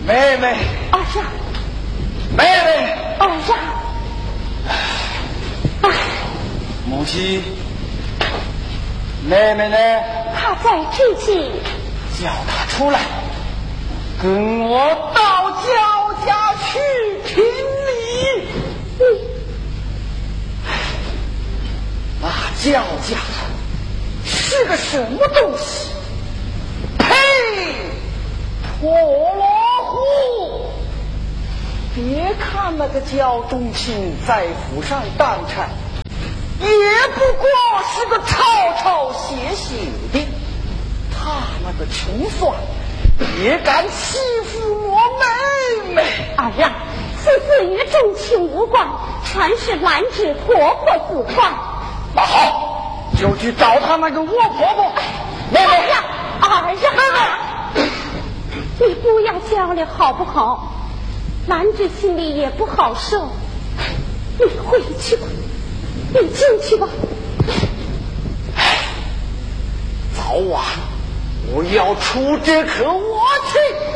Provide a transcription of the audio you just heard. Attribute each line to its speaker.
Speaker 1: 妹妹，
Speaker 2: 儿呀，
Speaker 1: 妹妹，
Speaker 2: 儿呀，
Speaker 1: 母亲，妹妹呢？
Speaker 2: 她在这里，
Speaker 1: 叫她出来，跟我到焦家去评理。那焦家是个什么东西？呸！破落户！别看那个焦仲卿在府上当差，也不过是个抄抄写写的。他那个穷酸，也敢欺负我妹妹。
Speaker 2: 儿呀，此事与仲卿无关，全是兰芝婆婆自换。
Speaker 1: 那好，就去找他那个恶婆婆。妹妹
Speaker 2: 呀，儿呀，你不要叫了好不好？兰芝心里也不好受。你回去吧，你进去吧。
Speaker 1: 早晚我要出这颗我去。